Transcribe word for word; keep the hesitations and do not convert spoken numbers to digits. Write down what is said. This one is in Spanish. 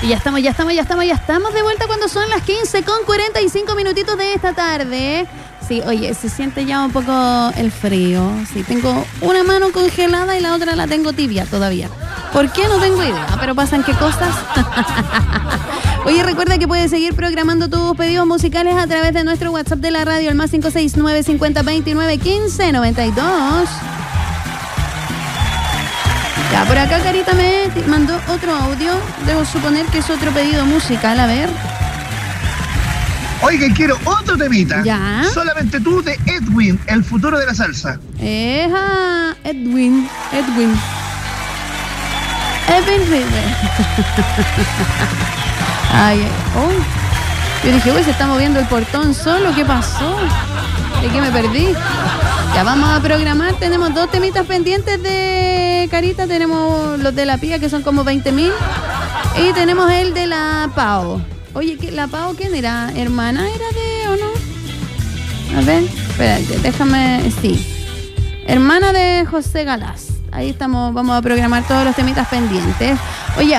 Y ya estamos, ya estamos, ya estamos, ya estamos de vuelta cuando son las quince con cuarenta y cinco minutitos de esta tarde. Sí, oye, se siente ya un poco el frío. Sí, tengo una mano congelada y la otra la tengo tibia todavía. ¿Por qué? No tengo idea, pero pasan qué cosas. Oye, recuerda que puedes seguir programando tus pedidos musicales a través de nuestro WhatsApp de la radio, el más cinco seis nueve, cincuenta, veintinueve, quince, noventa y dos. Ya, por acá Carita me mandó otro audio. Debo suponer que es otro pedido musical, a ver. Oiga, quiero otro temita. Ya. Solamente tú, de Edwin, el futuro de la salsa. Eja, Edwin, Edwin. Edwin River. Ay, ay, oh. Yo dije, uy, se está moviendo el portón solo. ¿Qué pasó? ¿De qué me perdí? Ya vamos a programar. Tenemos dos temitas pendientes de Carita. Tenemos los de la Pía, que son como veinte mil. Y tenemos el de la Pao. Oye, ¿la Pao quién era? ¿Hermana era de o no? A ver, espérate, déjame... Sí. Hermana de José Galás. Ahí estamos, vamos a programar todos los temitas pendientes.